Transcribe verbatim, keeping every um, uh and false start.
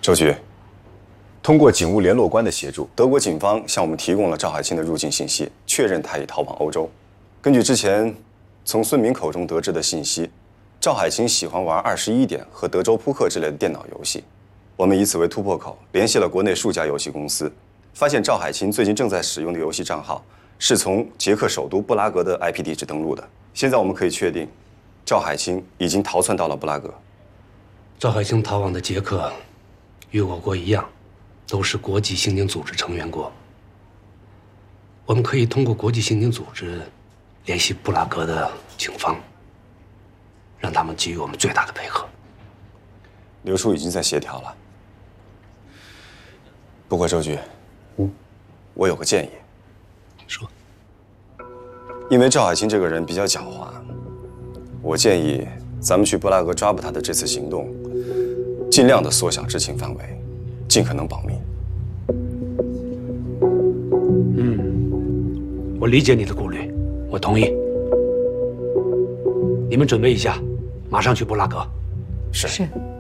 周局，通过警务联络官的协助，德国警方向我们提供了赵海清的入境信息，确认他已逃往欧洲。根据之前从孙明口中得知的信息，赵海清喜欢玩二十一点和德州扑克之类的电脑游戏。我们以此为突破口，联系了国内数家游戏公司，发现赵海清最近正在使用的游戏账号是从捷克首都布拉格的 I P 地址登录的。现在我们可以确定，赵海清已经逃窜到了布拉格。 赵海清逃往的捷克，与我国一样，都是国际刑警组织成员国。我们可以通过国际刑警组织联系布拉格的警方，让他们给予我们最大的配合。 刘叔已经在协调了。不过周局，嗯，我有个建议。 说。 因为赵海清这个人比较狡猾，我建议咱们去布拉格抓捕他的这次行动，尽量的缩小知情范围，尽可能保密。 嗯，我理解你的顾虑，我同意。你们准备一下，马上去布拉格。 是。 是。